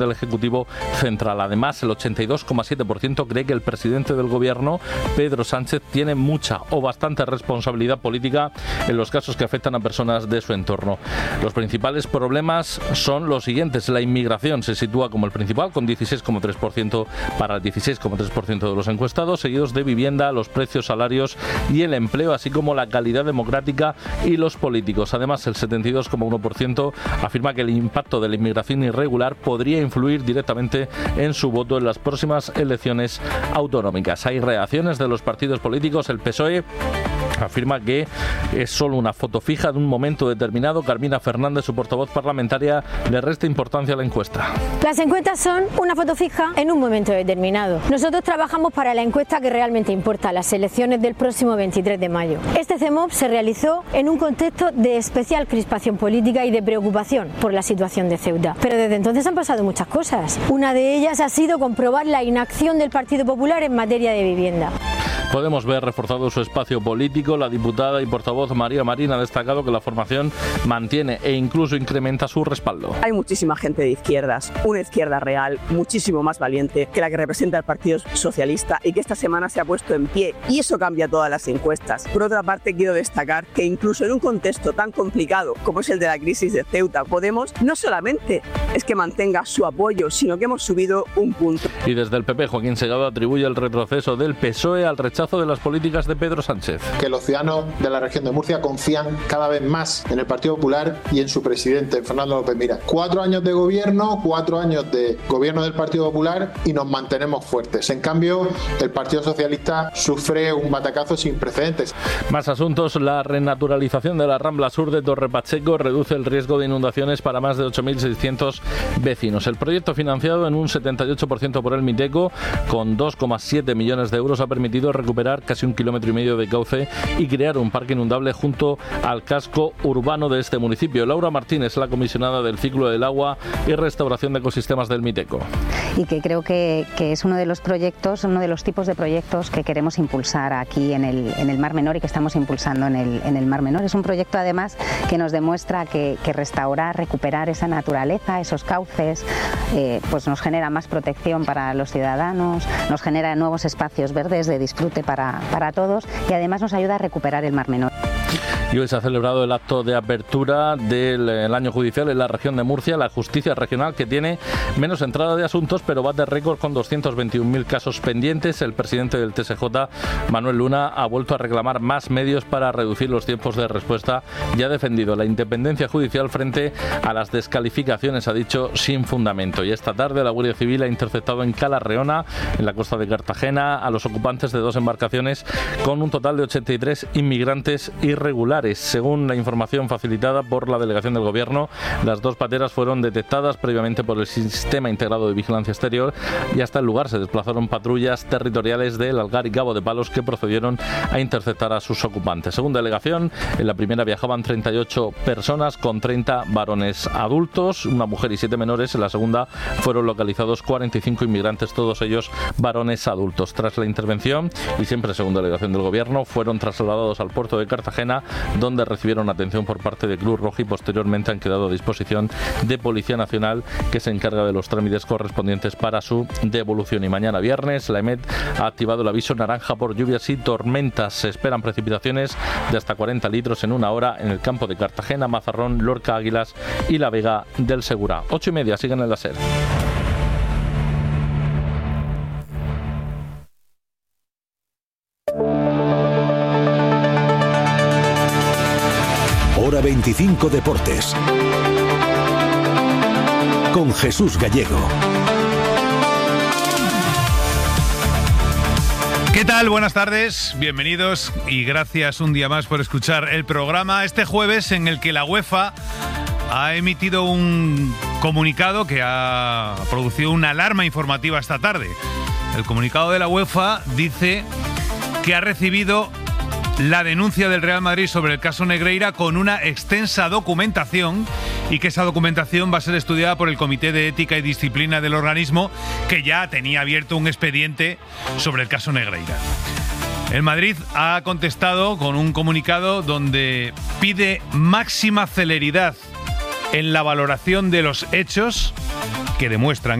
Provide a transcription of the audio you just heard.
del Ejecutivo Central. Además, el 82,7% cree que el presidente del Gobierno, Pedro Sánchez, tiene mucha o bastante responsabilidad política en los casos que afectan a personas de su entorno. Los principales problemas son los siguientes. La inmigración se sitúa como el principal, con 16,3% para el 16,3% de los encuestados, seguidos de vivienda, los precios, salarios y el empleo, así como la calidad democrática y los políticos. Además, el 72,1% afirma que el impacto de la inmigración irregular podría influir directamente en su voto en las próximas elecciones autonómicas. Hay reacciones de los partidos políticos. El PSOE afirma que es solo una foto fija de un momento determinado. Carmina Fernández, su portavoz parlamentaria, le resta importancia a la encuesta. Las encuestas son una foto fija en un momento determinado. Nosotros trabajamos para la encuesta que realmente importa, las elecciones del próximo 23 de mayo. Este CEMOP se realizó en un contexto de especial crispación política y de preocupación por la situación de Ceuta. Pero desde entonces han pasado muchas cosas. Una de ellas ha sido comprobar la inacción del Partido Popular en materia de vivienda. Podemos ver reforzado su espacio político. La diputada y portavoz María Marín ha destacado que la formación mantiene e incluso incrementa su respaldo. Hay muchísima gente de izquierdas, una izquierda real, muchísimo más valiente que la que representa el Partido Socialista y que esta semana se ha puesto en pie, y eso cambia todas las encuestas. Por otra parte, quiero destacar que incluso en un contexto tan complicado como es el de la crisis de Ceuta, Podemos no solamente es que mantenga su apoyo, sino que hemos subido un punto. Y desde el PP, Joaquín Segado atribuye el retroceso del PSOE al rechazo de las políticas de Pedro Sánchez. Que los ciudadanos de la región de Murcia confían cada vez más en el Partido Popular y en su presidente, Fernando López Miras. 4 años de gobierno, 4 años de gobierno del Partido Popular y nos mantenemos fuertes. En cambio, el Partido Socialista sufre un batacazo sin precedentes. Más asuntos. La renaturalización de la Rambla Sur de Torre Pacheco reduce el riesgo de inundaciones para más de 8.600 vecinos. El proyecto, financiado en un 78% por el Miteco, con 2,7 millones de euros, ha permitido recuperar casi 1,5 kilómetros de cauce y crear un parque inundable junto al casco urbano de este municipio. Laura Martínez, la comisionada del ciclo del agua y restauración de ecosistemas del Miteco. Y que creo que es uno de los proyectos, uno de los tipos de proyectos que queremos impulsar aquí en el Mar Menor y que estamos impulsando en el Mar Menor. Es un proyecto además que nos demuestra que restaurar, recuperar esa naturaleza, esos cauces, pues nos genera más protección para los ciudadanos, nos genera nuevos espacios verdes de disfrute para todos y además nos ayuda a recuperar el Mar Menor. Y hoy se ha celebrado el acto de apertura del año judicial en la región de Murcia, la justicia regional, que tiene menos entrada de asuntos, pero bate récord con 221.000 casos pendientes. El presidente del TSJ, Manuel Luna, ha vuelto a reclamar más medios para reducir los tiempos de respuesta y ha defendido la independencia judicial frente a las descalificaciones, ha dicho, sin fundamento. Y esta tarde la Guardia Civil ha interceptado en Cala Reona, en la costa de Cartagena, a los ocupantes de 2 embarcaciones con un total de 83 inmigrantes irregulares. Según la información facilitada por la delegación del Gobierno, las 2 pateras fueron detectadas previamente por el Sistema Integrado de Vigilancia Exterior y hasta el lugar se desplazaron patrullas territoriales del Algar y Cabo de Palos que procedieron a interceptar a sus ocupantes. Según delegación, en la primera viajaban 38 personas con 30 varones adultos, una mujer y 7 menores. En la segunda fueron localizados 45 inmigrantes, todos ellos varones adultos. Tras la intervención, y siempre según delegación del Gobierno, fueron trasladados al puerto de Cartagena, donde recibieron atención por parte de Cruz Roja y posteriormente han quedado a disposición de Policía Nacional, que se encarga de los trámites correspondientes para su devolución. Y mañana viernes la EMET ha activado el aviso naranja por lluvias y tormentas. Se esperan precipitaciones de hasta 40 litros en 1 hora en el campo de Cartagena, Mazarrón, Lorca, Águilas y la Vega del Segura. 8:30, siguen en la SER. Hora 25 Deportes con Jesús Gallego. ¿Qué tal? Buenas tardes, bienvenidos y gracias un día más por escuchar el programa este jueves, en el que la UEFA ha emitido un comunicado que ha producido una alarma informativa esta tarde. El comunicado de la UEFA dice que ha recibido la denuncia del Real Madrid sobre el caso Negreira con una extensa documentación y que esa documentación va a ser estudiada por el Comité de Ética y Disciplina del organismo, que ya tenía abierto un expediente sobre el caso Negreira. El Madrid ha contestado con un comunicado donde pide máxima celeridad en la valoración de los hechos que demuestran